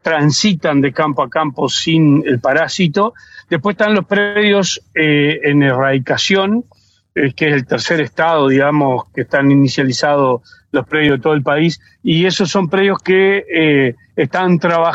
transitan de campo a campo sin el parásito. Después están los predios en erradicación, que es el tercer estado, digamos, que están inicializados los predios de todo el país, y esos son predios que están trabajando